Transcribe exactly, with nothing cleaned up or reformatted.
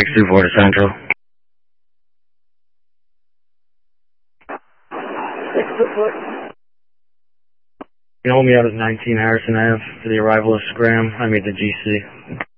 six two four to Central. Six foot foot. You can hold me out at nineteen Harrison Avenue for the arrival of Scram. I made the G C.